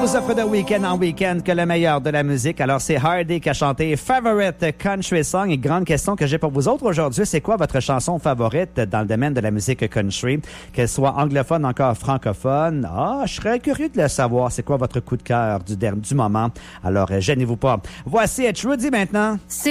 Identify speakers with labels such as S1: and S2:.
S1: vous offre de week-end en week-end que le meilleur de la musique. Alors, c'est Hardy qui a chanté Favorite Country Song. Et grande question que j'ai pour vous autres aujourd'hui, c'est quoi votre chanson favorite dans le domaine de la musique country? Qu'elle soit anglophone, encore francophone. Je serais curieux de le savoir. C'est quoi votre coup de cœur du moment? Alors, gênez-vous pas. Voici Trudy maintenant.